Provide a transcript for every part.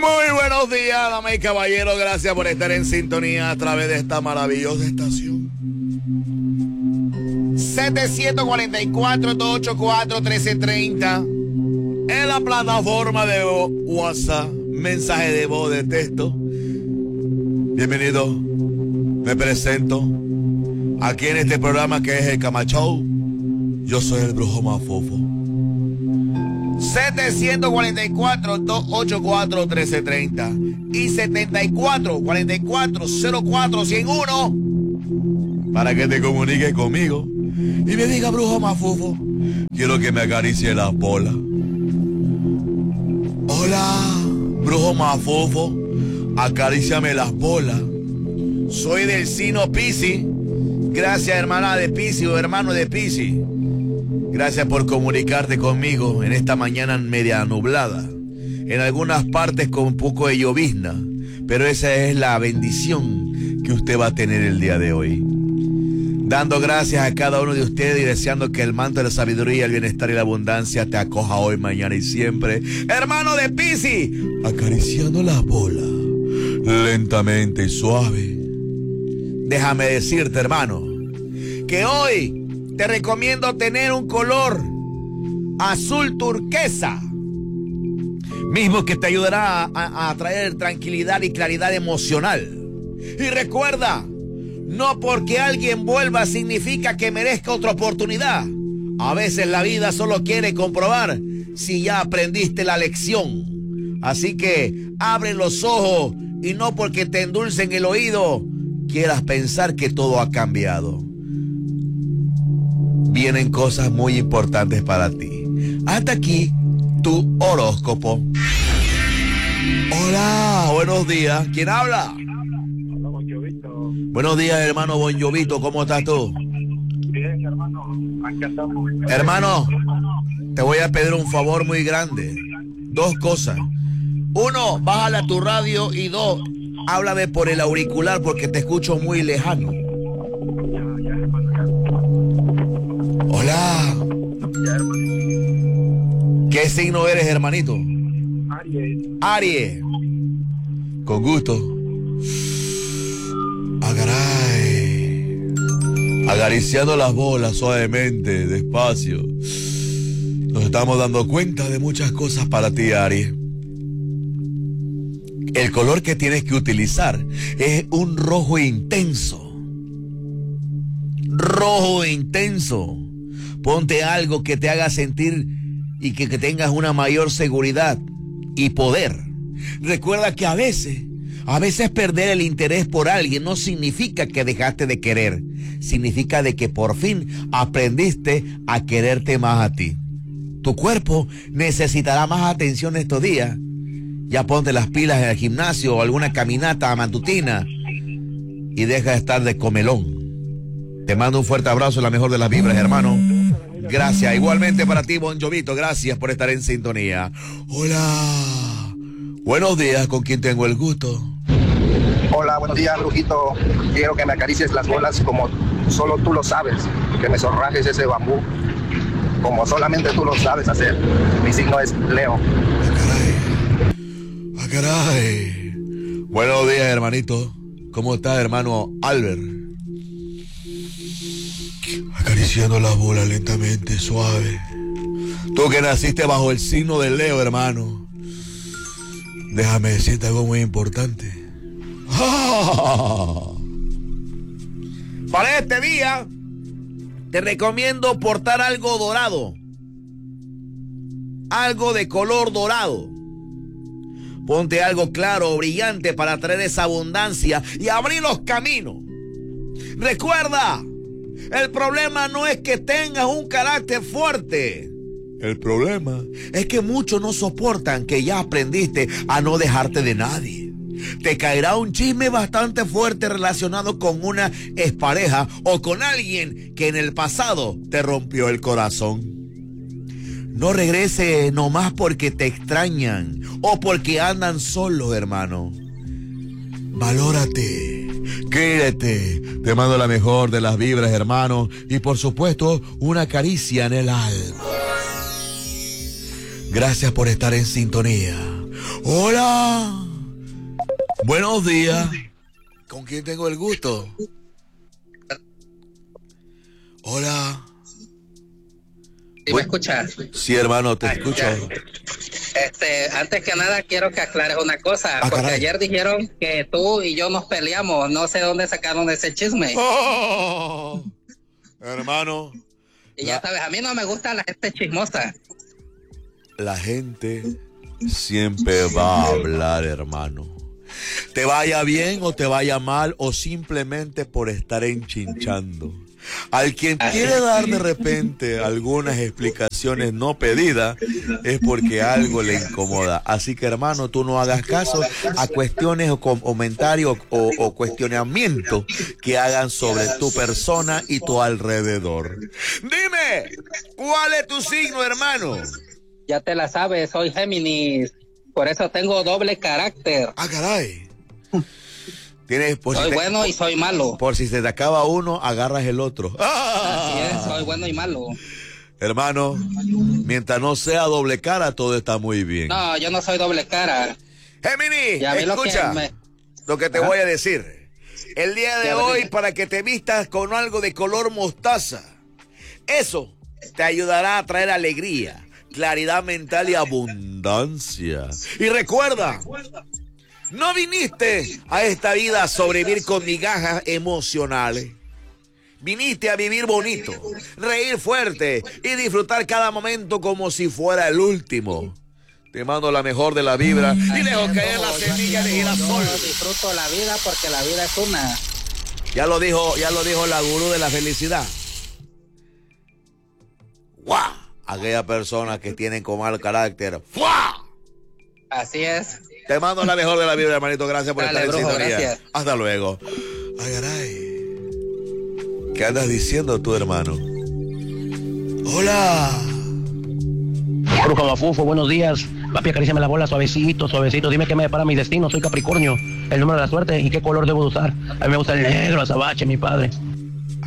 Muy buenos días, damas y caballeros. Gracias por estar en sintonía a través de esta maravillosa estación. 744-284-1330 en la plataforma de WhatsApp, mensaje de voz, de texto. Bienvenido, me presento aquí en este programa que es el Camachou. Yo soy el brujo Mafofo. 744-284-1330 y 74-44-04-101 para que te comuniques conmigo y me diga, brujo Mafofo, quiero que me acaricie la bola. Hola, brujo Mafofo, acaríciame las bolas. Soy del signo Piscis. Gracias, hermana de Piscis o hermano de Piscis. Gracias por comunicarte conmigo en esta mañana media nublada. En algunas partes con un poco de llovizna, pero esa es la bendición que usted va a tener el día de hoy. Dando gracias a cada uno de ustedes y deseando que el manto de la sabiduría, el bienestar y la abundancia te acoja hoy, mañana y siempre. Hermano de Piscis, acariciando la bola, lentamente y suave. Déjame decirte, hermano, que hoy te recomiendo tener un color azul turquesa, mismo que te ayudará a traer tranquilidad y claridad emocional. Y recuerda, no porque alguien vuelva significa que merezca otra oportunidad. A veces la vida solo quiere comprobar si ya aprendiste la lección. Así que abre los ojos y no porque te endulcen el oído quieras pensar que todo ha cambiado. Vienen cosas muy importantes para ti. Hasta aquí tu horóscopo. Hola, buenos días. ¿Quién habla? Hola, Bon Jovito. Buenos días, hermano Bon Jovito. ¿Cómo estás tú? Bien, hermano. Aquí andamos. Hermano, te voy a pedir un favor muy grande. Dos cosas. Uno, bájale a tu radio. Y dos, háblame por el auricular porque te escucho muy lejano. Ya, hermano, ya. Hola. Ya, hermano. ¿Qué signo eres, hermanito? Aries. Aries. Con gusto. Agaray. Acariciando las bolas suavemente, despacio. Nos estamos dando cuenta de muchas cosas para ti, Aries. El color que tienes que utilizar es un rojo intenso. Rojo intenso. Ponte algo que te haga sentir y que tengas una mayor seguridad y poder. Recuerda que a veces perder el interés por alguien no significa que dejaste de querer. Significa de que por fin aprendiste a quererte más a ti. Tu cuerpo necesitará más atención estos días. Ya ponte las pilas en el gimnasio o alguna caminata matutina y deja de estar de comelón. Te mando un fuerte abrazo, la mejor de las vibras, hermano. Gracias, igualmente para ti, Bon Jovito. Gracias por estar en sintonía. Hola. Buenos días, ¿con quién tengo el gusto? Hola, buenos días, brujito. Quiero que me acaricies las bolas como solo tú lo sabes. Que me zorrajes ese bambú como solamente tú lo sabes hacer. Mi signo es Leo. ¡Ah, caray! Buenos días, hermanito. ¿Cómo estás, hermano Albert? Acariciando la bola lentamente, suave. Tú que naciste bajo el signo del Leo, hermano. Déjame decirte algo muy importante. ¡Ah! Para este día, te recomiendo portar algo dorado. Algo de color dorado. Ponte algo claro o brillante para traer esa abundancia y abrir los caminos. Recuerda, el problema no es que tengas un carácter fuerte. El problema es que muchos no soportan que ya aprendiste a no dejarte de nadie. Te caerá un chisme bastante fuerte relacionado con una expareja o con alguien que en el pasado te rompió el corazón. No regrese nomás porque te extrañan o porque andan solos, hermano. Valórate, quédate. Te mando la mejor de las vibras, hermano. Y por supuesto, una caricia en el alma. Gracias por estar en sintonía. Hola. Buenos días. ¿Con quién tengo el gusto? Hola. ¿Sí me escuchas? Sí, hermano, te escucho. Antes que nada quiero que aclares una cosa, porque caray. ayer dijeron que tú y yo nos peleamos, no sé dónde sacaron ese chisme. Oh, hermano. Y ya sabes, a mí no me gusta la gente chismosa. La gente siempre va a hablar, hermano. Te vaya bien o te vaya mal, o simplemente por estar enchinchando. Al quien quiere dar de repente algunas explicaciones no pedidas es porque algo le incomoda. Así que, hermano, tú no hagas caso a cuestiones o comentarios o cuestionamientos que hagan sobre tu persona y tu alrededor. Dime, ¿cuál es tu signo, hermano? Ya te la sabes, soy Géminis, por eso tengo doble carácter. Ah, caray. Tienes, soy bueno y soy malo. Por si se te acaba uno, agarras el otro. Así es, soy bueno y malo. Hermano, mientras no sea doble cara, todo está muy bien. No, yo no soy doble cara. Géminis, escucha lo que te voy a decir. El día de hoy, para que te vistas con algo de color mostaza, eso te ayudará a traer alegría, claridad mental y abundancia. Y recuerda, no viniste a esta vida a sobrevivir con migajas emocionales. Viniste a vivir bonito, reír fuerte y disfrutar cada momento como si fuera el último. Te mando la mejor de la vibra y dejo caer la semilla de girasol. Yo disfruto la vida porque la vida es una. Ya lo dijo la gurú de la felicidad. ¡Guau! Aquellas personas que tienen con mal carácter. ¡Fua! Así es. Te mando la mejor de la vibra, hermanito. Gracias por estar en sintonía. Gracias. Hasta luego. Ay, caray. ¿Qué andas diciendo tú, hermano? Hola. Brujo Mafufo, buenos días. Papi, acaríciame la bola suavecito, suavecito. Dime qué me depara mi destino. Soy Capricornio, el número de la suerte y qué color debo de usar. A mí me gusta el negro, azabache, mi padre. Ah,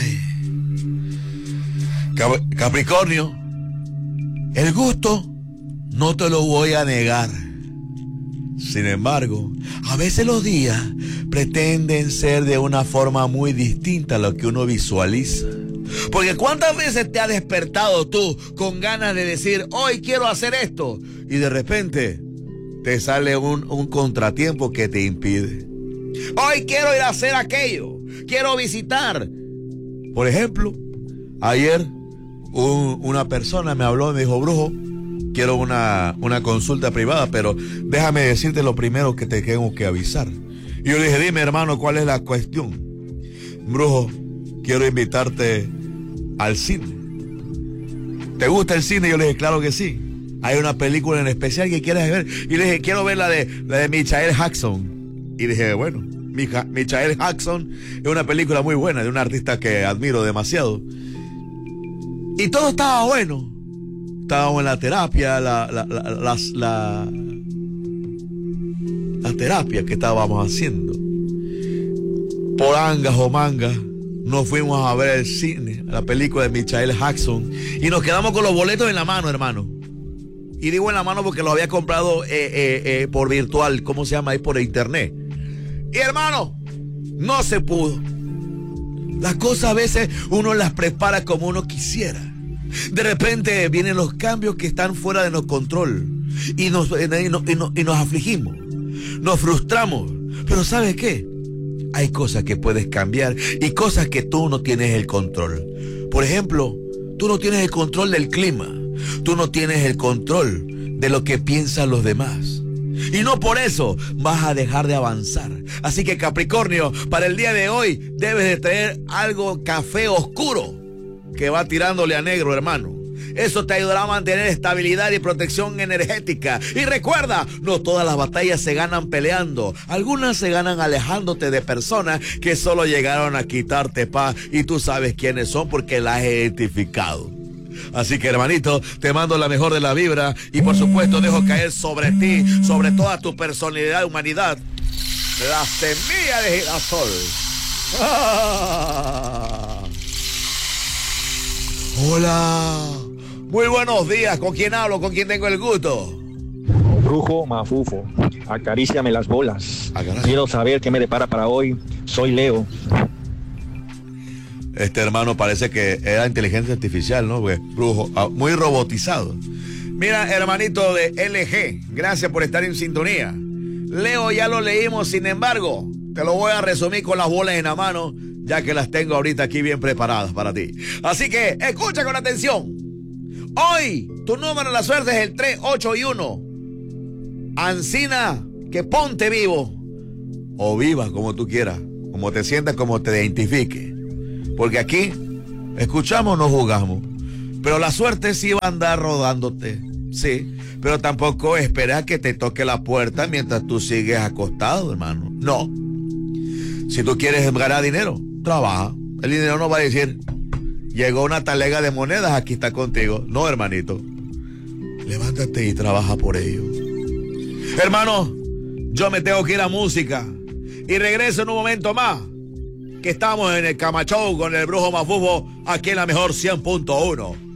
caray. Capricornio, el gusto no te lo voy a negar. Sin embargo, a veces los días pretenden ser de una forma muy distinta a lo que uno visualiza. Porque ¿cuántas veces te has despertado tú con ganas de decir, hoy quiero hacer esto? Y de repente te sale un contratiempo que te impide. Hoy quiero ir a hacer aquello, quiero visitar. Por ejemplo, ayer una persona me habló y me dijo, brujo, quiero una consulta privada, pero déjame decirte lo primero que te tengo que avisar. Y yo le dije, dime, hermano, ¿cuál es la cuestión? Brujo, quiero invitarte al cine. ¿Te gusta el cine? Yo le dije, claro que sí. Hay una película en especial que quieres ver. Y le dije, quiero ver la de Michael Jackson. Y dije, bueno, Michael Jackson es una película muy buena, de un artista que admiro demasiado. Y todo estaba bueno. Estábamos en la terapia, la terapia que estábamos haciendo. Por angas o mangas, nos fuimos a ver el cine, la película de Michael Jackson, y nos quedamos con los boletos en la mano, hermano. Y digo en la mano porque los había comprado por virtual, ¿cómo se llama ahí? Por internet. Y hermano, no se pudo. Las cosas a veces uno las prepara como uno quisiera. De repente vienen los cambios que están fuera de nuestro control y nos afligimos, nos frustramos. Pero ¿sabes qué? Hay cosas que puedes cambiar y cosas que tú no tienes el control. Por ejemplo, tú no tienes el control del clima, tú no tienes el control de lo que piensan los demás. Y no por eso vas a dejar de avanzar. Así que Capricornio, para el día de hoy debes de traer algo café oscuro que va tirándole a negro, hermano. Eso te ayudará a mantener estabilidad y protección energética. Y recuerda, no todas las batallas se ganan peleando. Algunas se ganan alejándote de personas que solo llegaron a quitarte paz. Y tú sabes quiénes son porque las he identificado. Así que, hermanito, te mando la mejor de la vibra. Y por supuesto dejo caer sobre ti, sobre toda tu personalidad y humanidad, la semilla de girasol. Hola, muy buenos días. ¿Con quién hablo? ¿Con quién tengo el gusto? Brujo Mafufo, acaríciame las bolas. Gracias. Quiero saber qué me depara para hoy. Soy Leo. Este hermano parece que era inteligencia artificial, ¿no? Porque brujo, muy robotizado. Mira, hermanito de LG, gracias por estar en sintonía. Leo, ya lo leímos, sin embargo, te lo voy a resumir con las bolas en la mano, ya que las tengo ahorita aquí bien preparadas para ti. Así que, escucha con atención. Hoy, tu número de la suerte es el 3, 8 y 1. Ancina, que ponte vivo. O viva, como tú quieras. Como te sientas, como te identifique. Porque aquí, escuchamos, no jugamos. Pero la suerte sí va a andar rodándote. Sí, pero tampoco esperes a que te toque la puerta mientras tú sigues acostado, hermano. No. Si tú quieres ganar dinero, trabaja. El dinero no va a decir, llegó una talega de monedas, aquí está contigo. No, hermanito. Levántate y trabaja por ello. Hermano, yo me tengo que ir a música. Y regreso en un momento más. Que estamos en el Cama Show con el Brujo Mafufo, aquí en la mejor 100.1.